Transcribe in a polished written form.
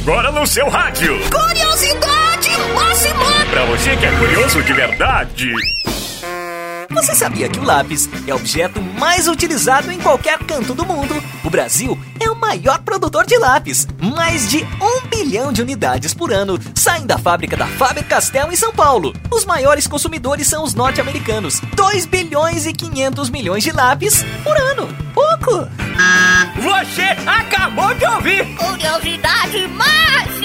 agora no seu rádio. Curiosidade máxima! Pra você que é curioso de verdade. Você sabia que o lápis é o objeto mais utilizado em qualquer canto do mundo? O Brasil é o maior produtor de lápis. Mais de 1 bilhão de unidades por ano saem da fábrica da Faber-Castell em São Paulo. Os maiores consumidores são os norte-americanos. 2 bilhões e 500 milhões de lápis por ano. Pouco! Você acabou de ouvir! Curiosidade máxima!